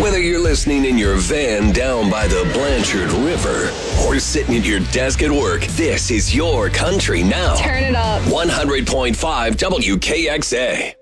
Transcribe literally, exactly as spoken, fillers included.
Whether you're listening in your van down by the Blanchard River or sitting at your desk at work, this is your country now. Turn it up. one hundred point five W K X A.